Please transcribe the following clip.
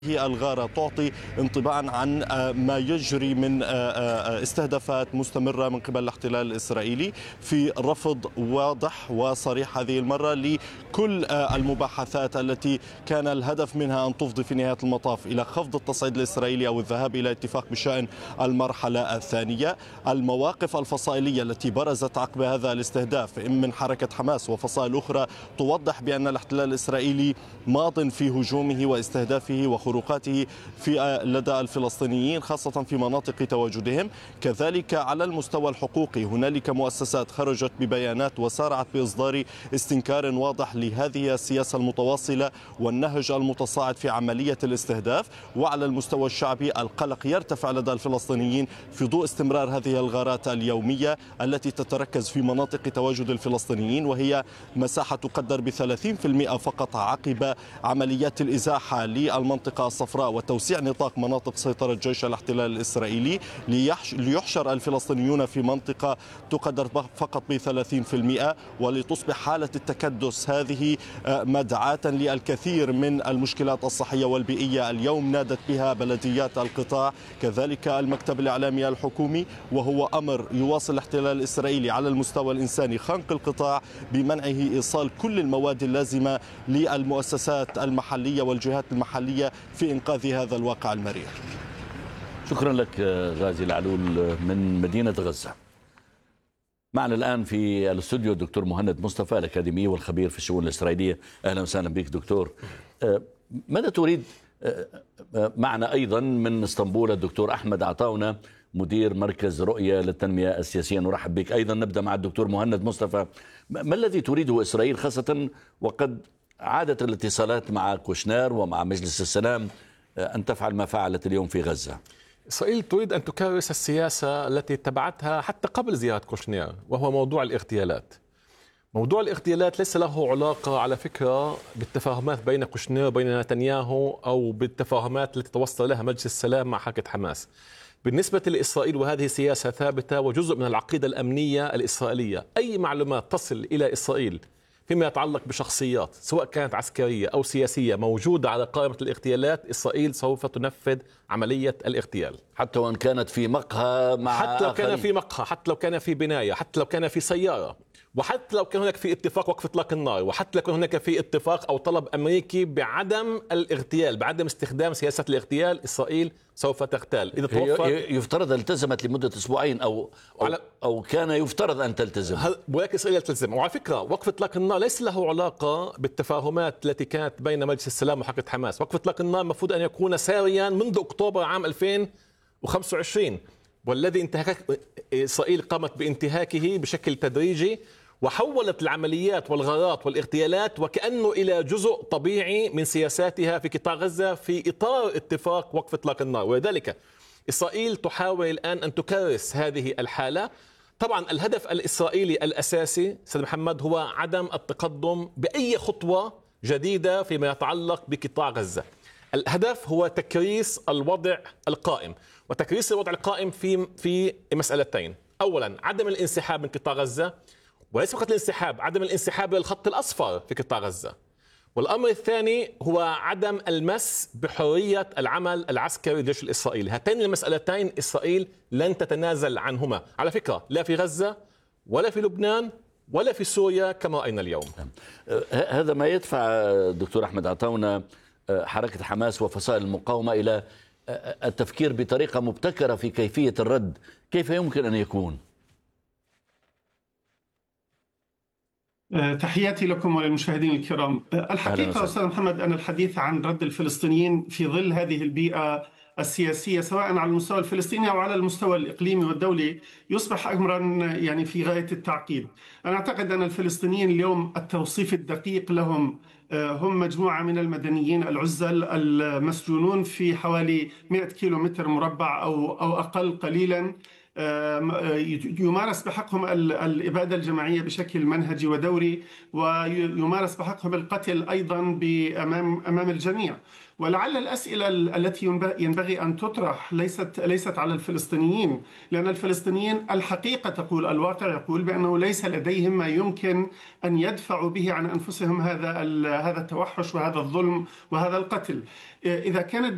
هي الغارة تعطي انطباعا عن ما يجري من استهدافات مستمرة من قبل الاحتلال الإسرائيلي في رفض واضح وصريح هذه المرة لكل المباحثات التي كان الهدف منها أن تفضي في نهاية المطاف إلى خفض التصعيد الإسرائيلي أو الذهاب إلى اتفاق بشأن المرحلة الثانية. المواقف الفصائلية التي برزت عقب هذا الاستهداف من حركة حماس وفصائل أخرى توضح بأن الاحتلال الإسرائيلي ماض في هجومه واستهدافه وخروقاته لدى الفلسطينيين خاصة في مناطق تواجدهم. كذلك على المستوى الحقوقي هنالك مؤسسات خرجت ببيانات وسارعت بإصدار استنكار واضح لهذه السياسة المتواصلة والنهج المتصاعد في عملية الاستهداف. وعلى المستوى الشعبي القلق يرتفع لدى الفلسطينيين في ضوء استمرار هذه الغارات اليومية التي تتركز في مناطق تواجد الفلسطينيين، وهي مساحة تقدر ب30% فقط عقب عمليات الإزاحة للمنطقة الصفراء وتوسيع نطاق مناطق سيطرة جيش الاحتلال الإسرائيلي ليحشر الفلسطينيون في منطقة تقدر فقط ب30%، ولتصبح حالة التكدس هذه مدعاة للكثير من المشكلات الصحية والبيئية. اليوم نادت بها بلديات القطاع، كذلك المكتب الإعلامي الحكومي، وهو أمر يواصل الاحتلال الإسرائيلي على المستوى الإنساني خنق القطاع بمنعه إيصال كل المواد اللازمة للمؤسسات المحلية والجهات المحلية في إنقاذ هذا الواقع المرير. شكرا لك غازي العلول من مدينة غزة. معنا الآن في الاستوديو الدكتور مهند مصطفى الأكاديمي والخبير في الشؤون الإسرائيلية. أهلا وسهلا بك دكتور. ماذا تريد؟ معنا أيضا من اسطنبول الدكتور أحمد عطاونة مدير مركز رؤية للتنمية السياسية. نرحب بك. أيضا نبدأ مع الدكتور مهند مصطفى. ما الذي تريده إسرائيل خاصة وقد عادت الاتصالات مع كوشنر ومع مجلس السلام أن تفعل ما فعلت اليوم في غزة؟ إسرائيل تريد أن تكرس السياسة التي اتبعتها حتى قبل زيارة كوشنر، وهو موضوع الاغتيالات. موضوع الاغتيالات ليس له علاقة على فكرة بالتفاهمات بين كوشنر وبين نتنياهو أو بالتفاهمات التي توصل لها مجلس السلام مع حركة حماس. بالنسبة لإسرائيل وهذه سياسة ثابتة وجزء من العقيدة الأمنية الإسرائيلية، أي معلومات تصل إلى إسرائيل فيما يتعلق بشخصيات سواء كانت عسكرية أو سياسية موجودة على قائمة الاغتيالات، إسرائيل سوف تنفذ عملية الاغتيال حتى وإن كانت في مقهى مع حتى لو كان في مقهى، حتى لو كان في بناية، حتى لو كان في سيارة، وحتى لو كان هناك في اتفاق وقف اطلاق النار، وحتى لو كان هناك في اتفاق او طلب امريكي بعدم الاغتيال، بعدم استخدام سياسه الاغتيال، اسرائيل سوف تغتال. اذا توفر يفترض التزمت لمده اسبوعين او كان يفترض ان تلتزم، ولكن اسرائيل تلتزم. وعلى فكره وقف اطلاق النار ليس له علاقه بالتفاهمات التي كانت بين مجلس السلام وحركه حماس. وقف اطلاق النار المفروض ان يكون ساريا منذ اكتوبر عام 2025، والذي إسرائيل قامت بانتهاكه بشكل تدريجي وحولت العمليات والغارات والاغتيالات وكأنه إلى جزء طبيعي من سياساتها في قطاع غزة في إطار اتفاق وقف إطلاق النار. ولذلك إسرائيل تحاول الآن أن تكرس هذه الحالة. طبعا الهدف الإسرائيلي الأساسي سيد محمد هو عدم التقدم بأي خطوة جديدة فيما يتعلق بقطاع غزة. الهدف هو تكريس الوضع القائم، وتكريس الوضع القائم في مسألتين. أولا عدم الانسحاب من قطاع غزة، وليس فقط الانسحاب، عدم الانسحاب للخط الأصفر في قطاع غزة. والأمر الثاني هو عدم المس بحرية العمل العسكري للجيش الإسرائيلي. هاتين المسألتين إسرائيل لن تتنازل عنهما على فكرة، لا في غزة ولا في لبنان ولا في سوريا كما رأينا اليوم. هذا ما يدفع دكتور أحمد عطاونة حركة حماس وفصائل المقاومة إلى التفكير بطريقة مبتكرة في كيفية الرد. كيف يمكن أن يكون؟ تحياتي لكم وللمشاهدين الكرام. الحقيقة أستاذ محمد أن الحديث عن رد الفلسطينيين في ظل هذه البيئة السياسية سواء على المستوى الفلسطيني أو على المستوى الإقليمي والدولي يصبح أمرا يعني في غاية التعقيد. أنا أعتقد أن الفلسطينيين اليوم التوصيف الدقيق لهم هم مجموعة من المدنيين العزل المسجونون في حوالي 100 كيلومتر مربع أو أقل قليلا، يمارس بحقهم الإبادة الجماعية بشكل منهجي ودوري، ويمارس بحقهم القتل أيضا أمام الجميع. ولعل الأسئلة التي ينبغي أن تطرح ليست على الفلسطينيين، لأن الفلسطينيين الحقيقة تقول، الواقع يقول بأنه ليس لديهم ما يمكن أن يدفعوا به عن أنفسهم هذا التوحش وهذا الظلم وهذا القتل. إذا كانت